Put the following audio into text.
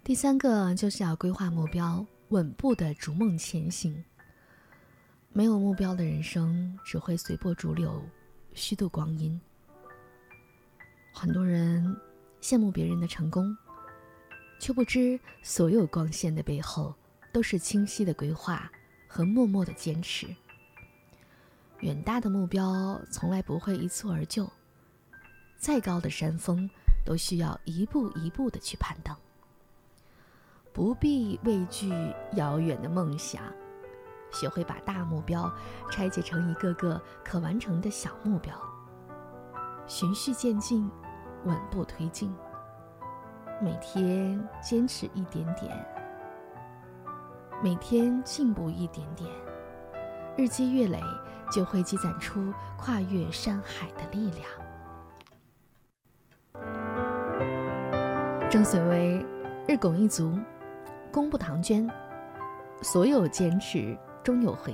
第三个就是要规划目标，稳步地逐梦前行。没有目标的人生只会随波逐流，虚度光阴。很多人羡慕别人的成功，却不知所有光鲜的背后都是清晰的规划和默默的坚持。远大的目标从来不会一蹴而就，再高的山峰都需要一步一步的去攀登。不必畏惧遥远的梦想，学会把大目标拆解成一个个可完成的小目标，循序渐进，稳步推进，每天坚持一点点，每天进步一点点，日积月累就会积攒出跨越山海的力量。正所谓日拱一卒，功不唐捐，所有坚持终有回